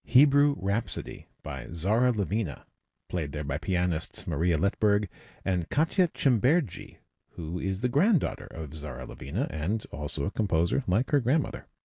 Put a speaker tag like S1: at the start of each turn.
S1: Hebrew Rhapsody by Zara Levina, played there by pianists Maria Letberg and Katya Chimberji, who is the granddaughter of Zara Levina and also a composer like her grandmother.